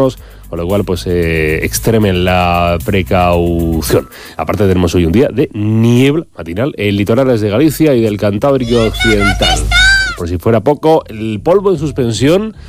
enfermos, con lo cual pues extremen la precaución. Aparte tenemos hoy un día de niebla matinal en litorales de Galicia y del Cantábrico Occidental. Por si fuera poco, el polvo en suspensión